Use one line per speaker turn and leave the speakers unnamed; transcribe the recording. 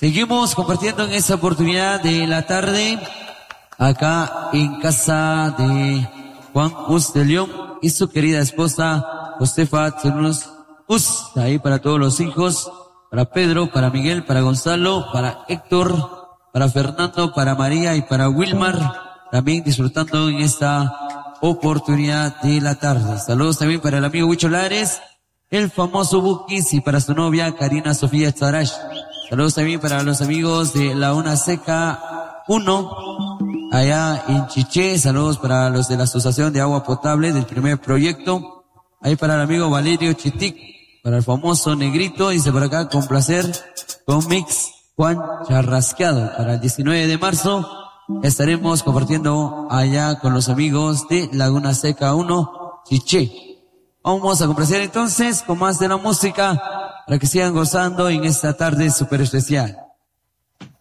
Seguimos compartiendo en esta oportunidad de la tarde, acá en casa de Juan Us de León y su querida esposa Josefa Ternus Us, ahí para todos los hijos, para Pedro, para Miguel, para Gonzalo, para Héctor, para Fernando, para María y para Wilmar, también disfrutando en esta oportunidad de la tarde. Saludos también para el amigo Huicho Lares, el famoso Bukis, y para su novia Karina Sofía Tzarash. Saludos también para los amigos de Laguna Seca 1, allá en Chiché. Saludos para los de la Asociación de Agua Potable del primer proyecto. Ahí para el amigo Valerio Chitic, para el famoso Negrito, dice por acá, con placer, con Mix Juan Charrasqueado. Para el 19 de marzo estaremos compartiendo allá con los amigos de Laguna Seca 1, Chiché. Vamos a complacer entonces con más de la música para que sigan gozando en esta tarde súper especial.